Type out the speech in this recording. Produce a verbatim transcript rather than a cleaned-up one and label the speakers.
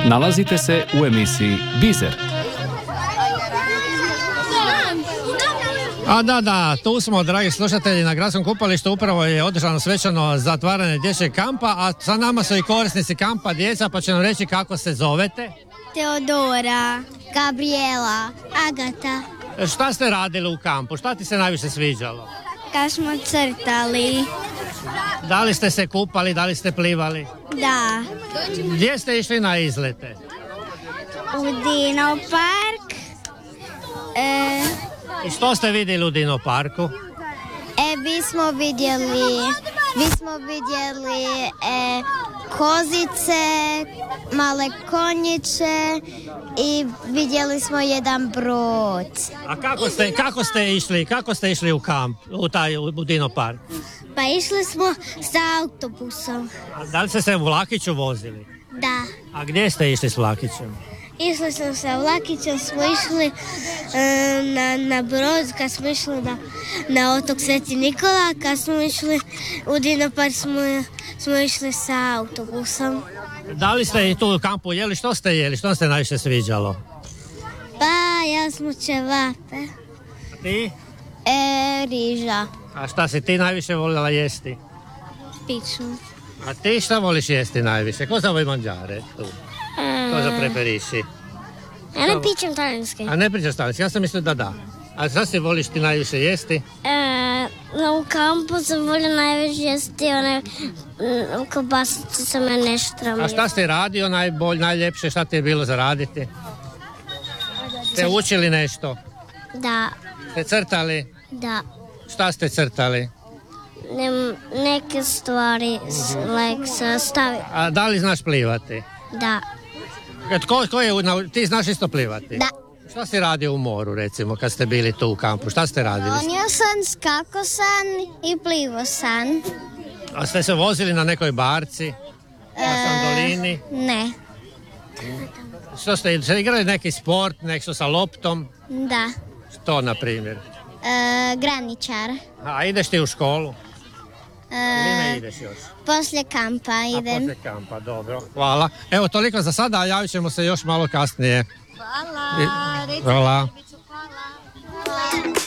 Speaker 1: Nalazite se u emisiji Biser.
Speaker 2: A da, da, tu smo, dragi slušatelji, na gradskom kupalištu. Upravo je održano svečano zatvaranje dječjeg kampa, a sa nama su i korisnici kampa djeca, pa će nam reći kako se zovete.
Speaker 3: Teodora, Gabriela, Agata.
Speaker 2: Šta ste radili u kampu? Šta ti se najviše sviđalo?
Speaker 3: Kad smo crtali.
Speaker 2: Da li ste se kupali, da li ste plivali?
Speaker 3: Da.
Speaker 2: Gdje ste išli na izlete?
Speaker 3: U Dino park. E,
Speaker 2: I što ste vidjeli u Dino parku?
Speaker 3: e bismo vidjeli, bismo vidjeli e, kozice, male konjiće i vidjeli smo jedan brod.
Speaker 2: A kako ste, kako ste išli, kako ste išli u kamp, u taj u Dino park?
Speaker 3: Pa išli smo sa autobusom.
Speaker 2: A da li ste se u vlakiću vozili?
Speaker 3: Da.
Speaker 2: A gdje ste išli s vlakićem?
Speaker 3: Išli smo sa vlakićem, smo išli e, na, na brod, kad smo išli na, na otok Sveti Nikola, kad smo išli u Dino park smo, smo išli sa autobusom.
Speaker 2: Da li ste i tu u kampu jeli, što ste jeli, što ste najviše sviđalo?
Speaker 3: Pa, ja smo ćevape.
Speaker 2: A ti?
Speaker 3: E, riža.
Speaker 2: A šta si ti najviše voljela jesti?
Speaker 3: Piću.
Speaker 2: A ti šta voliš jesti najviše? Cosa vuoi mangiare tu? Cosa preferisci?
Speaker 3: Ja ne pićem talijanski.
Speaker 2: A ne pričaš talijanski, ja sam mislio da da. A šta si voliš ti najviše jesti?
Speaker 3: E, u kampu sam volio najviše jesti one mm, kobasice sa mene štram.
Speaker 2: A šta ste radio najbolj, najljepše, šta ti je bilo za raditi? Ste učili nešto?
Speaker 3: Da,
Speaker 2: Ste crtali?
Speaker 3: da.
Speaker 2: Šta ste crtali?
Speaker 3: Ne, neke stvari s- like, sastavi.
Speaker 2: A da li znaš plivati?
Speaker 3: Da.
Speaker 2: Tko, tko je, u- na- ti znaš isto plivati?
Speaker 3: Da.
Speaker 2: Šta si radio u moru, recimo, kad ste bili tu u kampu? Šta ste radili?
Speaker 3: Ronio sam, skako sam i plivo sam.
Speaker 2: A ste se vozili na nekoj barci? Na Sandolini?
Speaker 3: Ne.
Speaker 2: Što ste, ste igrali neki sport, nešto sa loptom?
Speaker 3: Da.
Speaker 2: Što, na primjer?
Speaker 3: E, graničar.
Speaker 2: A ideš ti u školu? Ili ne
Speaker 3: E,
Speaker 2: ideš još?
Speaker 3: poslije kampa
Speaker 2: A
Speaker 3: idem.
Speaker 2: poslije kampa, dobro. Hvala. Evo, toliko za sada, a javit ćemo se još malo kasnije.
Speaker 3: Hvala.
Speaker 2: Hvala.
Speaker 3: Hvala.